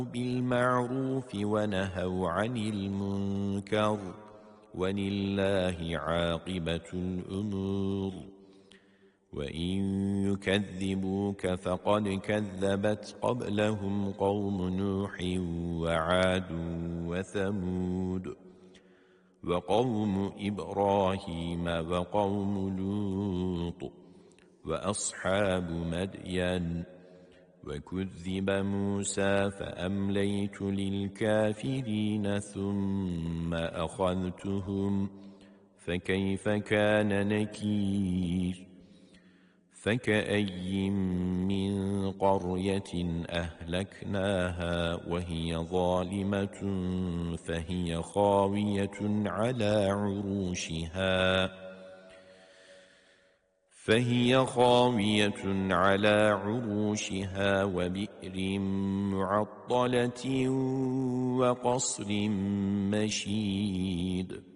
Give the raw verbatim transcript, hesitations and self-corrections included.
بالمعروف ونهوا عن المنكر ولله عاقبة الأمور وإن يكذبوك فقد كذبت قبلهم قوم نوح وعاد وثمود وقوم إبراهيم وقوم لوط وأصحاب مدين وكذب موسى فأمليت للكافرين ثم أخذتهم فكيف كان نكير فكأي من قرية أهلكناها وهي ظالمة فهي خاوية على عروشها فهي خاوية على عروشها وبئر معطلة وقصر مشيد